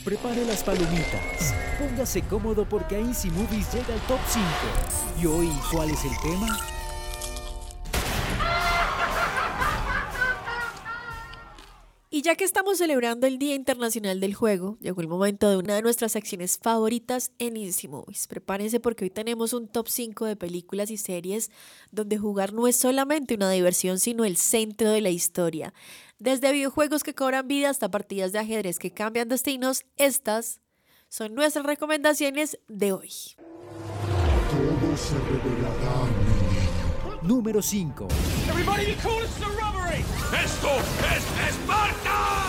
Prepare las palomitas, póngase cómodo porque a Easy Movies llega el Top 5. ¿Y hoy cuál es el tema? Y ya que estamos celebrando el Día Internacional del Juego, llegó el momento de una de nuestras secciones favoritas en Easy Movies. Prepárense porque hoy tenemos un top 5 de películas y series donde jugar no es solamente una diversión, sino el centro de la historia. Desde videojuegos que cobran vida hasta partidas de ajedrez que cambian destinos, estas son nuestras recomendaciones de hoy. Todo se revelará, mi niño. Número 5. ¡Esto es Esparta!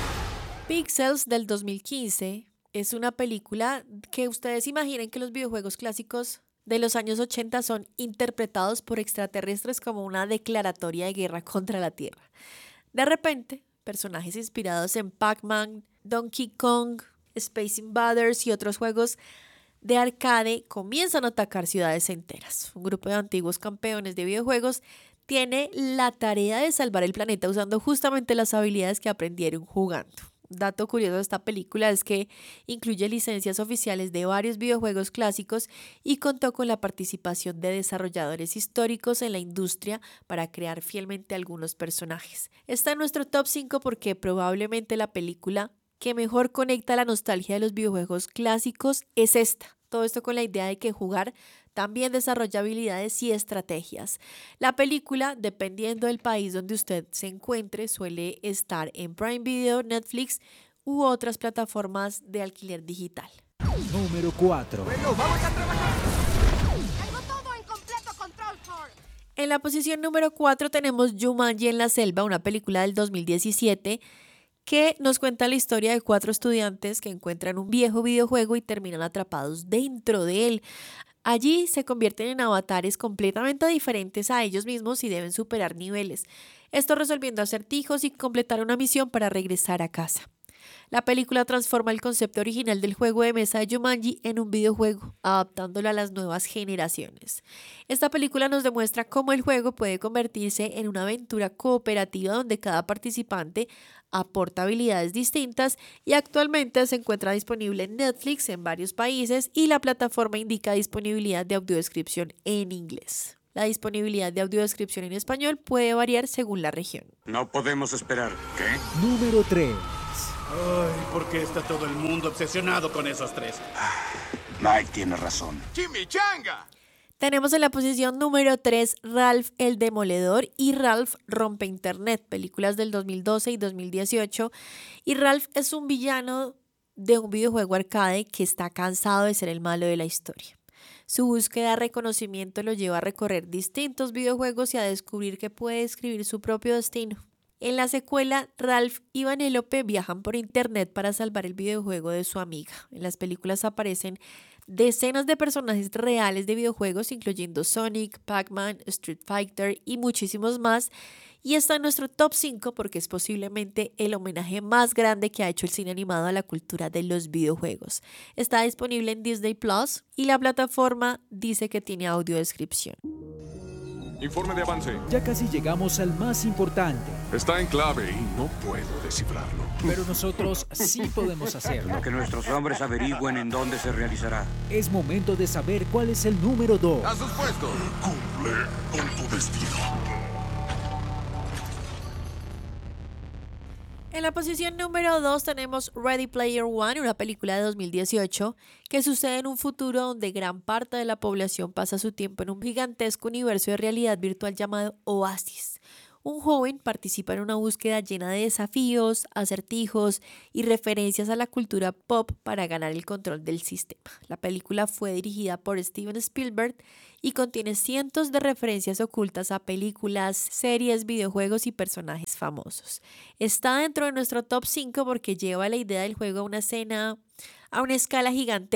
Pixels del 2015 es una película que ustedes imaginen que los videojuegos clásicos de los años 80 son interpretados por extraterrestres como una declaratoria de guerra contra la Tierra. De repente, personajes inspirados en Pac-Man, Donkey Kong, Space Invaders y otros juegos de arcade comienzan a atacar ciudades enteras. Un grupo de antiguos campeones de videojuegos tiene la tarea de salvar el planeta usando justamente las habilidades que aprendieron jugando. Un dato curioso de esta película es que incluye licencias oficiales de varios videojuegos clásicos y contó con la participación de desarrolladores históricos en la industria para crear fielmente algunos personajes. Está en nuestro top 5 porque probablemente la película que mejor conecta la nostalgia de los videojuegos clásicos es esta. Todo esto con la idea de que jugar también desarrolla habilidades y estrategias. La película, dependiendo del país donde usted se encuentre, suele estar en Prime Video, Netflix u otras plataformas de alquiler digital. Número 4. Bueno, vamos a trabajar. Tengo todo en completo control, Ford. En la posición número 4 tenemos Jumanji en la selva, una película del 2017 que nos cuenta la historia de 4 estudiantes que encuentran un viejo videojuego y terminan atrapados dentro de él. Allí se convierten en avatares completamente diferentes a ellos mismos y deben superar niveles. Esto resolviendo acertijos y completar una misión para regresar a casa. La película transforma el concepto original del juego de mesa de Jumanji en un videojuego, adaptándolo a las nuevas generaciones. Esta película nos demuestra cómo el juego puede convertirse en una aventura cooperativa donde cada participante aporta habilidades distintas y actualmente se encuentra disponible en Netflix en varios países y la plataforma indica disponibilidad de audiodescripción en inglés. La disponibilidad de audiodescripción en español puede variar según la región. No podemos esperar. ¿Qué? Número 3. Ay, ¿por qué está todo el mundo obsesionado con esos tres? Mike tiene razón. ¡Chimichanga! Tenemos en la posición número 3 Ralph el Demoledor y Ralph Rompe Internet, películas del 2012 y 2018. Y Ralph es un villano de un videojuego arcade que está cansado de ser el malo de la historia. Su búsqueda de reconocimiento lo lleva a recorrer distintos videojuegos y a descubrir que puede escribir su propio destino. En la secuela, Ralph y Vanellope viajan por internet para salvar el videojuego de su amiga. En las películas aparecen decenas de personajes reales de videojuegos, incluyendo Sonic, Pac-Man, Street Fighter y muchísimos más. Y está en nuestro top 5 porque es posiblemente el homenaje más grande que ha hecho el cine animado a la cultura de los videojuegos. Está disponible en Disney Plus y la plataforma dice que tiene audiodescripción. Informe de avance. Ya casi llegamos al más importante, Está en clave y no puedo descifrarlo. pero nosotros sí podemos hacerlo. Que nuestros hombres averigüen en dónde se realizará. Es momento de saber cuál es el número 2. ¡A sus puestos! Cumple con tu destino. En la posición número 2 tenemos Ready Player One, una película de 2018 que sucede en un futuro donde gran parte de la población pasa su tiempo en un gigantesco universo de realidad virtual llamado Oasis. Un joven participa en una búsqueda llena de desafíos, acertijos y referencias a la cultura pop para ganar el control del sistema. La película fue dirigida por Steven Spielberg y contiene cientos de referencias ocultas a películas, series, videojuegos y personajes famosos. Está dentro de nuestro top 5 porque lleva la idea del juego a una escala gigante